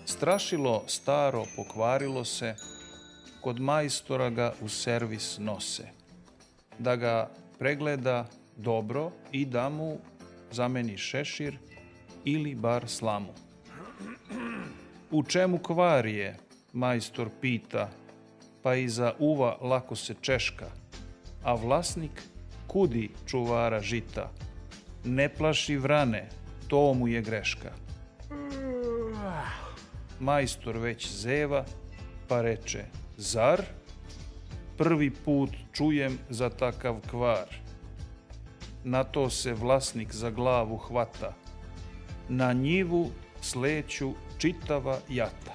Strašilo staro pokvarilo se, kod majstora ga u servis nose, da ga pregleda dobro i da mu zameni šešir ili bar slamu. U čemu kvar je, majstor pita, pa iza uva lako se češka, a vlasnik kudi čuvara žita. Ne plaši vrane, to mu je greška. Majstor već zeva, pa reče, zar? Prvi put čujem za takav kvar. Na to se vlasnik za glavu hvata. Na njivu sleću čitava jata.